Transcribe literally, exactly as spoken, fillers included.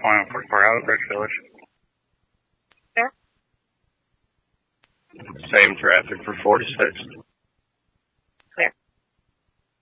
twenty and forty-four out, Rich Village. Clear. Same traffic for forty-six. Clear.